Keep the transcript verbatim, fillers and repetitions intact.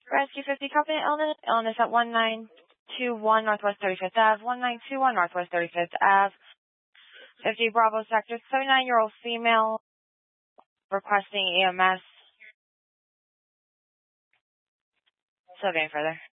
Rescue fifty, copy illness. Illness at one nine two one Northwest thirty-fifth Ave, one nine two one Northwest thirty-fifth Ave. fifty Bravo Sector, seventy-nine-year-old female requesting E M S. Still getting further.